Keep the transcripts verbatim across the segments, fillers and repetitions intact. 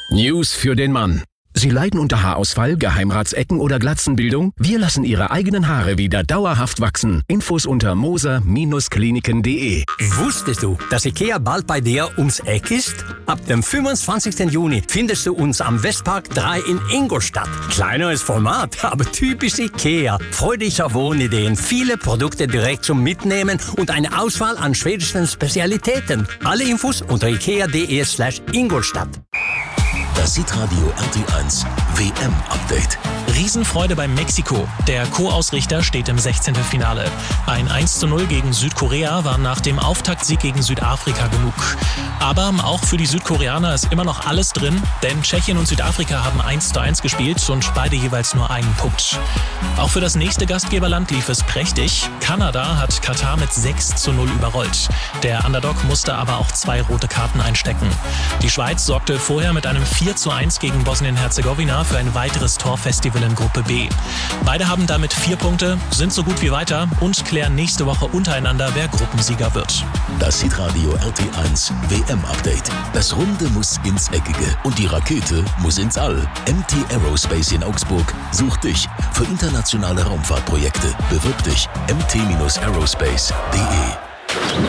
News für den Mann. Sie leiden unter Haarausfall, Geheimratsecken oder Glatzenbildung? Wir lassen Ihre eigenen Haare wieder dauerhaft wachsen. Infos unter moser Kliniken punkt de. Wusstest du, dass IKEA bald bei dir ums Eck ist? Ab dem fünfundzwanzigsten Juni findest du uns am Westpark drei in Ingolstadt. Kleineres Format, aber typisch IKEA. Freudiger Wohnideen, viele Produkte direkt zum Mitnehmen und eine Auswahl an schwedischen Spezialitäten. Alle Infos unter ikea punkt de slash Ingolstadt. Das Hitradio R T eins W M-Update. Riesenfreude beim Mexiko. Der Co-Ausrichter steht im sechzehnten Finale. Ein eins zu null gegen Südkorea war nach dem Auftaktsieg gegen Südafrika genug. Aber auch für die Südkoreaner ist immer noch alles drin, denn Tschechien und Südafrika haben eins zu eins gespielt und beide jeweils nur einen Punkt. Auch für das nächste Gastgeberland lief es prächtig. Kanada hat Katar mit sechs zu null überrollt. Der Underdog musste aber auch zwei rote Karten einstecken. Die Schweiz sorgte vorher mit einem vier zu eins gegen Bosnien-Herzegowina für ein weiteres Torfestival in Gruppe B. Beide haben damit vier Punkte, sind so gut wie weiter und klären nächste Woche untereinander, wer Gruppensieger wird. Das Hitradio R T eins W M-Update. Das Runde muss ins Eckige und die Rakete muss ins All. M T Aerospace in Augsburg sucht dich für internationale Raumfahrtprojekte. Bewirb dich m t aerospace punkt de.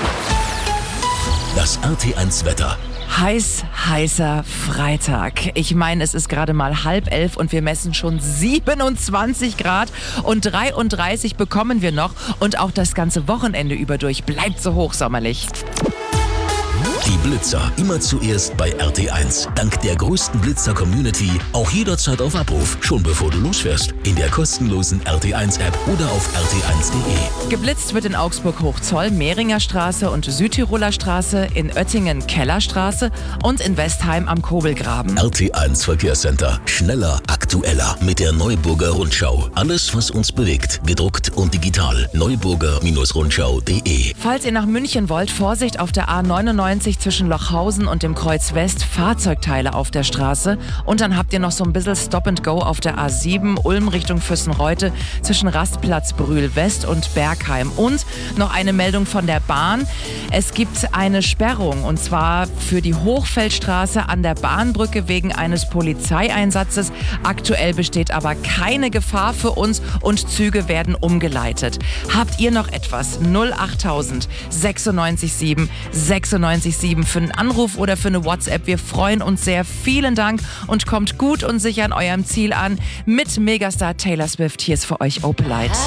Das R T eins Wetter. Heiß, heißer Freitag. Ich meine, es ist gerade mal halb elf und wir messen schon siebenundzwanzig Grad und dreiunddreißig bekommen wir noch. Und auch das ganze Wochenende über durch bleibt so hochsommerlich. Die Blitzer, immer zuerst bei R T eins. Dank der größten Blitzer-Community auch jederzeit auf Abruf, schon bevor du losfährst. In der kostenlosen R T eins App oder auf r t eins punkt de. Geblitzt wird in Augsburg-Hochzoll, Mehringer Straße und Südtiroler Straße, in Oettingen Kellerstraße und in Westheim am Kobelgraben. R T eins Verkehrscenter. Schneller, aktueller mit der Neuburger Rundschau. Alles, was uns bewegt, gedruckt und digital. neuburger Rundschau punkt de. Falls ihr nach München wollt, Vorsicht auf der A neunundneunzig zwischen Lochhausen und dem Kreuz West, Fahrzeugteile auf der Straße. Und dann habt ihr noch so ein bisschen Stop and Go auf der A sieben, Ulm Richtung Füssenreute zwischen Rastplatz Brühl West und Bergheim. Und noch eine Meldung von der Bahn. Es gibt eine Sperrung und zwar für die Hochfeldstraße an der Bahnbrücke wegen eines Polizeieinsatzes. Aktuell besteht aber keine Gefahr für uns und Züge werden umgeleitet. Habt ihr noch etwas? null achttausend sechsundneunzig sieben sechsundneunzig sieben für einen Anruf oder für eine WhatsApp. Wir freuen uns sehr. Vielen Dank und kommt gut und sicher an eurem Ziel an. Mit Megastar Taylor Swift. Hier ist für euch Opalite.